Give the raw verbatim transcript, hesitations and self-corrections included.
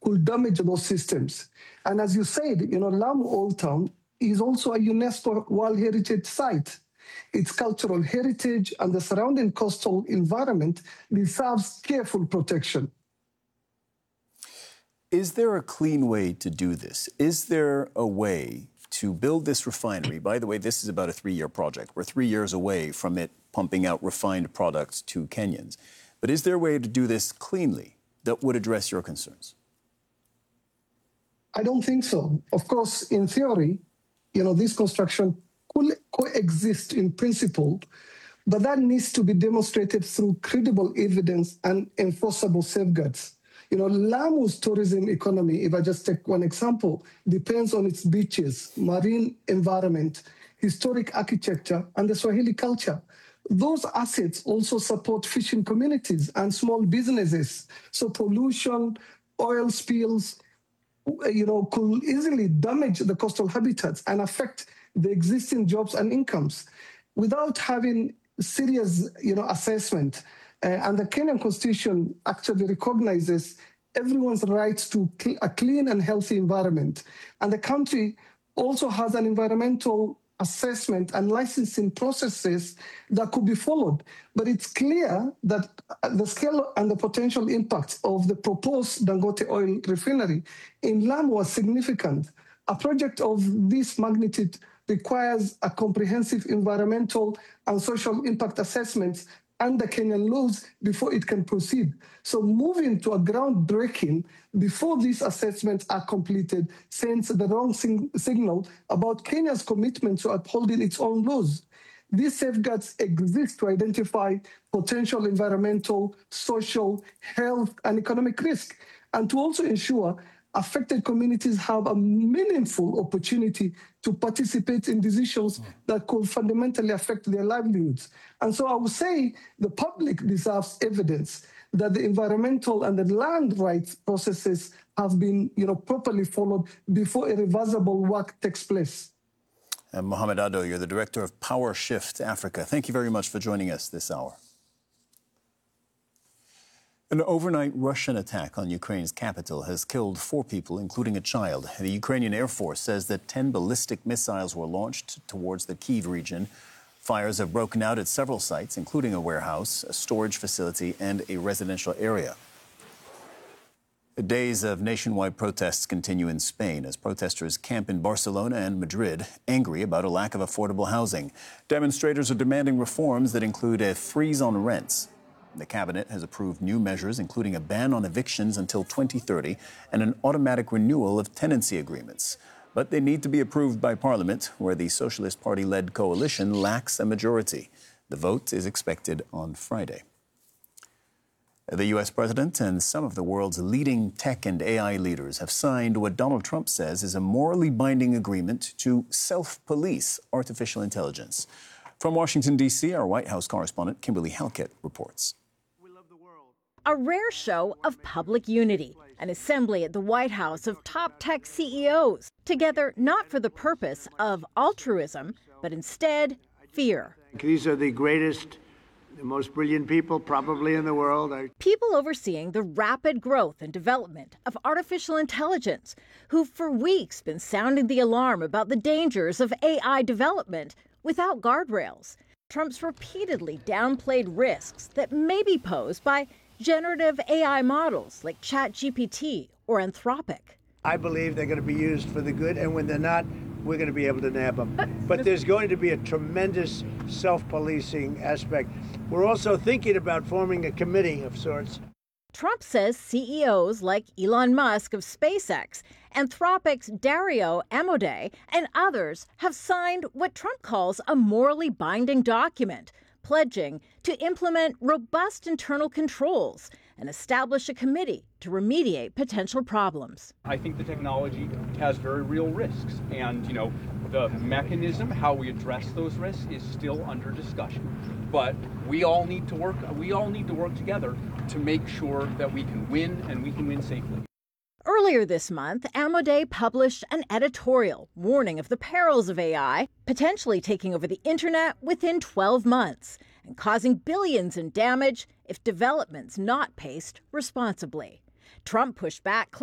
could damage those systems. And as you said, you know, Lamu Old Town is also a UNESCO World Heritage Site. Its cultural heritage and the surrounding coastal environment deserves careful protection. Is there a clean way to do this? Is there a way to build this refinery? By the way, this is about a three-year project. We're three years away from it pumping out refined products to Kenyans. But is there a way to do this cleanly that would address your concerns? I don't think so. Of course, in theory, you know, this construction could coexist in principle, but that needs to be demonstrated through credible evidence and enforceable safeguards. You know, Lamu's tourism economy, if I just take one example, depends on its beaches, marine environment, historic architecture, and the Swahili culture. Those assets also support fishing communities and small businesses. So pollution, oil spills, you know, could easily damage the coastal habitats and affect the existing jobs and incomes without having serious, you know, assessment. Uh, and the Kenyan Constitution actually recognizes everyone's rights to cl- a clean and healthy environment. And the country also has an environmental assessment and licensing processes that could be followed. But it's clear that the scale and the potential impact of the proposed Dangote oil refinery in Lamu are significant. A project of this magnitude requires a comprehensive environmental and social impact assessment under Kenyan laws before it can proceed. So moving to a groundbreaking before these assessments are completed sends the wrong sing- signal about Kenya's commitment to upholding its own laws. These safeguards exist to identify potential environmental, social, health, and economic risk, and to also ensure affected communities have a meaningful opportunity to participate in decisions that could fundamentally affect their livelihoods. And so I would say the public deserves evidence that the environmental and the land rights processes have been, you know, properly followed before irreversible work takes place. And Mohamed Ado, you're the director of Power Shift Africa. Thank you very much for joining us this hour. An overnight Russian attack on Ukraine's capital has killed four people, including a child. The Ukrainian Air Force says that ten ballistic missiles were launched towards the Kyiv region. Fires have broken out at several sites, including a warehouse, a storage facility, and a residential area. Days of nationwide protests continue in Spain as protesters camp in Barcelona and Madrid, angry about a lack of affordable housing. Demonstrators are demanding reforms that include a freeze on rents. The cabinet has approved new measures, including a ban on evictions until twenty thirty and an automatic renewal of tenancy agreements. But they need to be approved by Parliament, where the Socialist Party-led coalition lacks a majority. The vote is expected on Friday. The U S president and some of the world's leading tech and A I leaders have signed what Donald Trump says is a morally binding agreement to self-police artificial intelligence. From Washington, D C, our White House correspondent Kimberly Halkett reports. A rare show of public unity, an assembly at the White House of top tech C E Os, together not for the purpose of altruism, but instead fear. These are the greatest, the most brilliant people probably in the world. I... People overseeing the rapid growth and development of artificial intelligence, who've for weeks been sounding the alarm about the dangers of A I development without guardrails. Trump's repeatedly downplayed risks that may be posed by generative A I models like ChatGPT or Anthropic. I believe they're going to be used for the good, and when they're not, we're going to be able to nab them. But there's going to be a tremendous self-policing aspect. We're also thinking about forming a committee of sorts. Trump says C E Os like Elon Musk of SpaceX, Anthropic's Dario Amodei, and others have signed what Trump calls a morally binding document, pledging to implement robust internal controls and establish a committee to remediate potential problems. I think the technology has very real risks, and you know, the mechanism, how we address those risks, is still under discussion. But we all need to work. We all need to work together to make sure that we can win, and we can win safely. Earlier this month, Amodei published an editorial warning of the perils of A I potentially taking over the internet within twelve months and causing billions in damage if development's not paced responsibly. Trump pushed back,